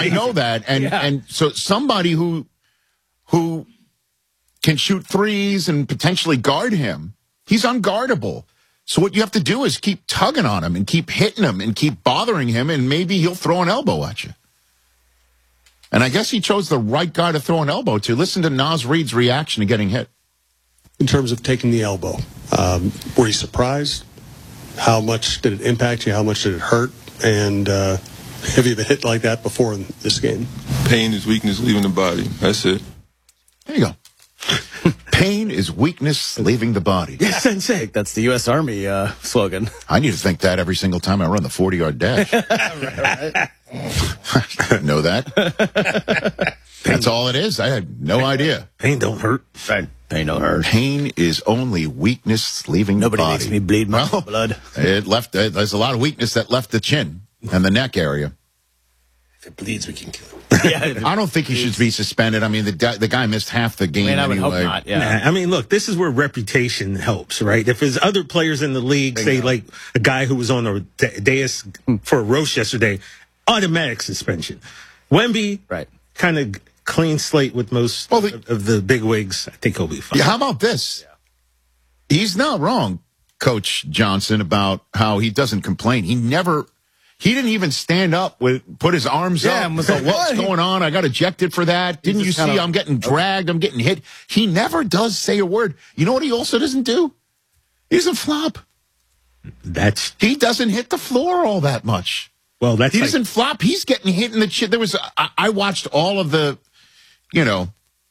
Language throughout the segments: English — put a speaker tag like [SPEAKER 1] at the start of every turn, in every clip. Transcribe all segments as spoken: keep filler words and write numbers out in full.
[SPEAKER 1] I know that. And
[SPEAKER 2] Yeah.
[SPEAKER 1] and so somebody who who can shoot threes and potentially guard him, he's unguardable. So what you have to do is keep tugging on him and keep hitting him and keep bothering him, and maybe he'll throw an elbow at you. And I guess he chose the right guy to throw an elbow to. Listen to Naz Reid's reaction to getting hit.
[SPEAKER 3] In terms of taking the elbow, um, were you surprised? How much did it impact you? How much did it hurt? And uh, have you been hit like that before in this game?
[SPEAKER 4] Pain is weakness leaving the body. That's it.
[SPEAKER 1] There you go. Pain is weakness leaving the body.
[SPEAKER 2] Yes, Sensei. That's the U S Army uh, slogan.
[SPEAKER 1] I need to think that every single time I run the forty-yard dash.
[SPEAKER 2] right, right.
[SPEAKER 1] Know that? That's all it is. I had no idea.
[SPEAKER 5] Pain don't hurt.
[SPEAKER 2] Right. Pain don't hurt.
[SPEAKER 1] Pain is only weakness leaving
[SPEAKER 2] Nobody
[SPEAKER 1] the body.
[SPEAKER 2] makes me bleed my
[SPEAKER 1] well,
[SPEAKER 2] blood.
[SPEAKER 1] It left. Uh, there's a lot of weakness that left the chin and the neck area.
[SPEAKER 5] If it bleeds, we can kill him.
[SPEAKER 2] Yeah,
[SPEAKER 1] I don't think he should be suspended. I mean, the guy, the guy missed half the game
[SPEAKER 2] I mean, I would
[SPEAKER 1] anyway.
[SPEAKER 2] hope not. Yeah.
[SPEAKER 5] Nah, I mean, look, this is where reputation helps, right? If there's other players in the league, say like a guy who was on the da- dais for a roast yesterday, automatic suspension. Wemby,
[SPEAKER 2] Right.
[SPEAKER 5] kind of clean slate with most
[SPEAKER 1] Well, the-
[SPEAKER 5] of, of the big wigs. I think he'll be fine.
[SPEAKER 1] Yeah, how about this? He's not wrong, Coach Johnson, about how he doesn't complain. He never, he didn't even stand up with, put his arms
[SPEAKER 2] Yeah,
[SPEAKER 1] up.
[SPEAKER 2] and was like,
[SPEAKER 1] What's
[SPEAKER 2] "What?"
[SPEAKER 1] going on? I got ejected for that. Didn't you
[SPEAKER 2] just
[SPEAKER 1] see?
[SPEAKER 2] kinda-
[SPEAKER 1] I'm getting dragged. I'm getting hit. He never does say a word. You know what he also doesn't do? He doesn't flop.
[SPEAKER 5] That's
[SPEAKER 1] He doesn't hit the floor all that much.
[SPEAKER 5] well, that's
[SPEAKER 1] He
[SPEAKER 5] like,
[SPEAKER 1] doesn't flop. He's getting hit in the chin. There was, I, I watched all of the, you know,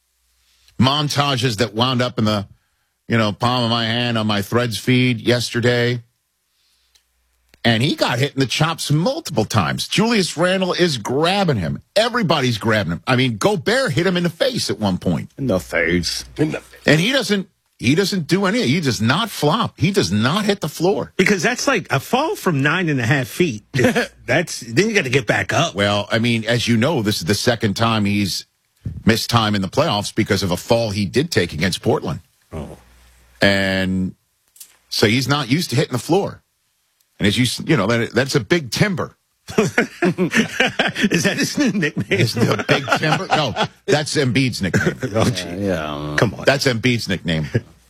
[SPEAKER 1] montages that wound up in the, you know, palm of my hand on my Threads feed yesterday. And he got hit in the chops multiple times. Julius Randle is grabbing him. Everybody's grabbing him. I mean, Gobert hit him in the face at one point.
[SPEAKER 2] In the face.
[SPEAKER 1] And he doesn't, he doesn't do any, he does not flop. He does not hit the floor.
[SPEAKER 5] because that's like a fall from nine and a half feet. If that's then you got to get back up.
[SPEAKER 1] Well, I mean, as you know, this is the second time he's missed time in the playoffs because of a fall he did take against Portland.
[SPEAKER 5] Oh.
[SPEAKER 1] And so he's not used to hitting the floor. And as you, you know, that, that's a big timber.
[SPEAKER 5] Is that his new nickname?
[SPEAKER 1] Is the big timber? No, that's Embiid's nickname.
[SPEAKER 5] Oh, gee.
[SPEAKER 2] Yeah.
[SPEAKER 5] Come on.
[SPEAKER 1] That's Embiid's nickname.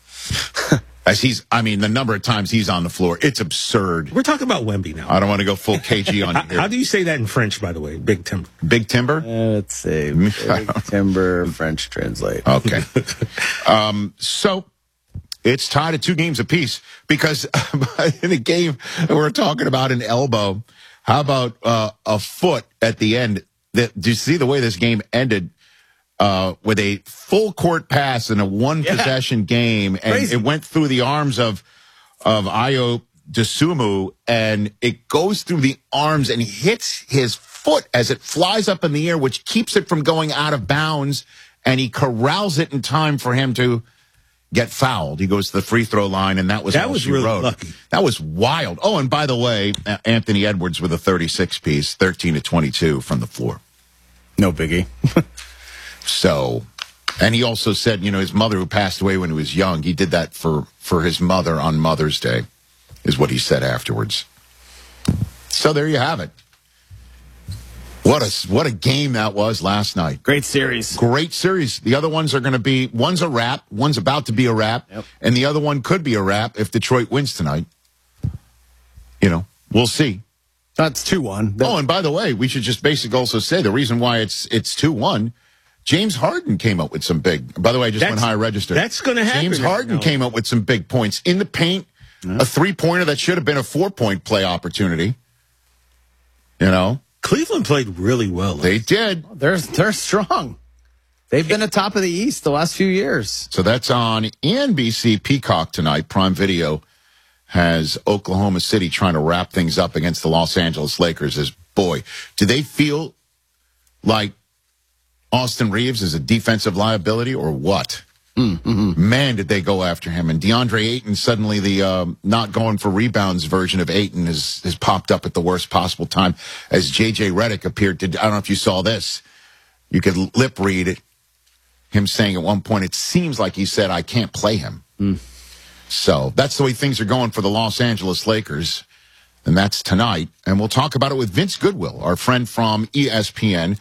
[SPEAKER 1] As he's, I mean, the number of times he's on the floor, it's absurd.
[SPEAKER 5] We're talking about Wemby now.
[SPEAKER 1] I don't want to go full K G on
[SPEAKER 5] How,
[SPEAKER 1] you here.
[SPEAKER 5] how do you say that in French, by the way? Big timber.
[SPEAKER 1] Big timber?
[SPEAKER 2] Uh, let's see. Big Timber French translate.
[SPEAKER 1] Okay. um, so it's tied at two games apiece because in a game we were talking about an elbow. How about uh, a foot at the end? That, do you see the way this game ended uh, with a full court pass in a one possession game, and
[SPEAKER 2] Crazy.
[SPEAKER 1] it went through the arms of of Ayo Dosunmu, and it goes through the arms and hits his foot as it flies up in the air, which keeps it from going out of bounds, and he corrals it in time for him to get fouled. He goes to the free throw line, and that was
[SPEAKER 5] That
[SPEAKER 1] all
[SPEAKER 5] was
[SPEAKER 1] she
[SPEAKER 5] really
[SPEAKER 1] wrote.
[SPEAKER 5] lucky.
[SPEAKER 1] That was wild. Oh, and by the way, uh, Anthony Edwards with a thirty-six piece, thirteen to twenty-two from the floor.
[SPEAKER 2] No biggie.
[SPEAKER 1] So, and he also said, you know, his mother who passed away when he was young, he did that for, for his mother on Mother's Day, is what he said afterwards. So there you have it. What a, what a game that was last night.
[SPEAKER 2] Great series.
[SPEAKER 1] Great series. The other ones are going to be, one's a wrap, one's about to be a wrap,
[SPEAKER 2] Yep.
[SPEAKER 1] and the other one could be a wrap if Detroit wins tonight. You know, we'll see.
[SPEAKER 2] That's two one.
[SPEAKER 1] Oh, and by the way, we should just basically also say the reason why it's it's two one, James Harden came up with some big, by the way, I just
[SPEAKER 5] That's-
[SPEAKER 1] went high register.
[SPEAKER 5] that's gonna happen.
[SPEAKER 1] James Harden
[SPEAKER 5] No.
[SPEAKER 1] came up with some big points in the paint, a three-pointer that should have been a four-point play opportunity. You know,
[SPEAKER 5] Cleveland played really well.
[SPEAKER 1] they did.
[SPEAKER 2] They're they're strong. They've been atop of the East the last few years.
[SPEAKER 1] So that's on N B C Peacock tonight. Prime Video has Oklahoma City trying to wrap things up against the Los Angeles Lakers. As boy, do they feel like Austin Reeves is a defensive liability or what? Mm-hmm. Man, did they go after him. And DeAndre Ayton, suddenly the um, not going for rebounds version of Ayton has, has popped up at the worst possible time as J J Redick appeared to, I don't know if you saw this. You could lip read it, him saying at one point, it seems like he said, I can't play him. Mm. So that's the way things are going for the Los Angeles Lakers. And that's tonight. And we'll talk about it with Vince Goodwill, our friend from E S P N.